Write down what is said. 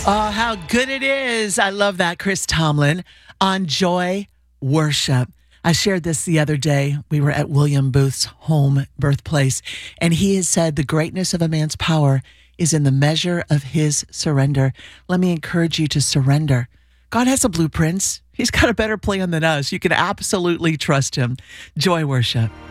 Oh, how good it is. I love that, Chris Tomlin, on Joy Worship. I shared this the other day. We were at William Booth's home birthplace, and he has said the greatness of a man's power is in the measure of his surrender. Let me encourage you to surrender. God has a blueprint. He's got a better plan than us. You can absolutely trust him. Joy Worship.